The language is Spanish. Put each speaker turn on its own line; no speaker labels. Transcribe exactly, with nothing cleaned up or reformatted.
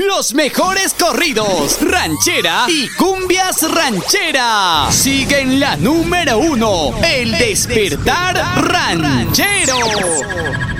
Los mejores corridos, ranchera y cumbias ranchera. Sigue en la número uno, El Despertar Ranchero.